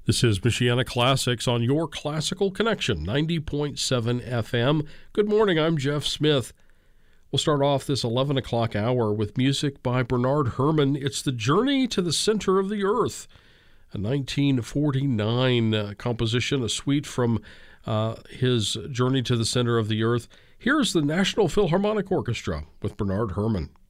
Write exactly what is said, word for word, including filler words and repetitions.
This is Michiana Classics on your Classical Connection, ninety point seven F M. Good morning, I'm Jeff Smith. We'll start off this eleven o'clock hour with music by Bernard Herrmann. It's The Journey to the Center of the Earth, a nineteen forty-nine uh, composition, a suite from uh, his Journey to the Center of the Earth. Here's the National Philharmonic Orchestra with Bernard Herrmann.